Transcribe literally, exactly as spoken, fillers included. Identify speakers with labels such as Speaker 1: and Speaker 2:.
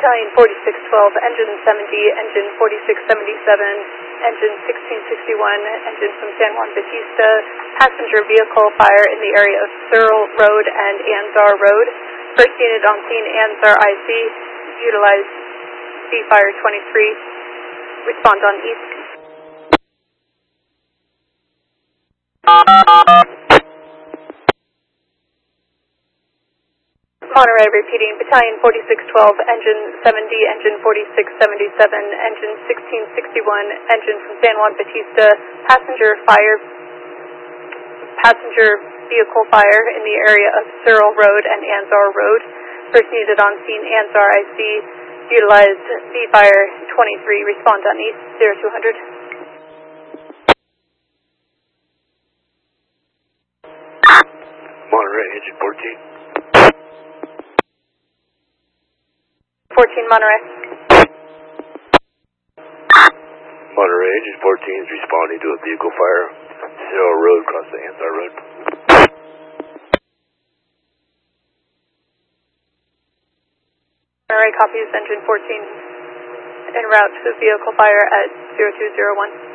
Speaker 1: Battalion forty-six twelve, engine seventy, engine forty-six seventy-seven, engine sixteen sixty-one, engine from San Juan Bautista, passenger vehicle fire in the area of Searle Road and Anzar Road. First unit on scene, Anzar I C, utilize C-Fire twenty-three, respond on east. Monterey repeating, Battalion forty-six twelve, engine seventy, engine forty-six seventy-seven, engine sixteen sixty-one, engine from San Juan Bautista, passenger fire, passenger vehicle fire in the area of Searle Road and Anzar Road. First unit on scene, Anzar I C, utilize C-Fire twenty-three, respond on east, zero two hundred.
Speaker 2: Monterey, engine fourteen.
Speaker 1: fourteen Monterey.
Speaker 2: Monterey, engine fourteen is responding to a vehicle fire, Searle Road, across the Anzar Road.
Speaker 1: Monterey copies engine fourteen en route to vehicle fire at zero two zero one.